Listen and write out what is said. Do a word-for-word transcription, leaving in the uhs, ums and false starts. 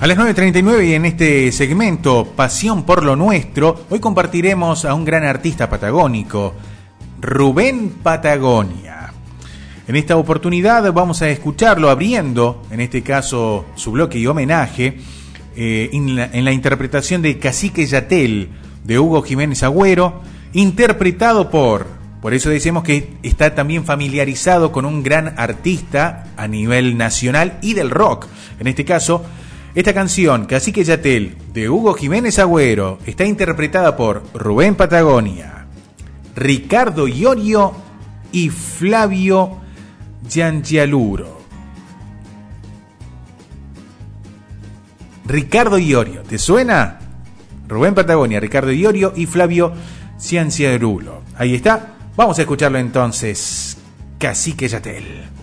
A las nueve treinta y nueve y en este segmento Pasión por lo Nuestro, hoy compartiremos a un gran artista patagónico, Rubén Patagonia. En esta oportunidad vamos a escucharlo abriendo, en este caso, su bloque y homenaje, eh, en, la, en la interpretación de Cacique Yatel, de Hugo Jiménez Agüero, interpretado por, por eso decimos que está también familiarizado con un gran artista a nivel nacional y del rock. En este caso, esta canción, Cacique Yatel, de Hugo Jiménez Agüero, está interpretada por Rubén Patagonia, Ricardo Iorio y Flavio Giangialuro. Ricardo Iorio, ¿te suena? Rubén Patagonia, Ricardo Iorio y Flavio Giangialuro. Ahí está. Vamos a escucharlo entonces. Cacique Yatel.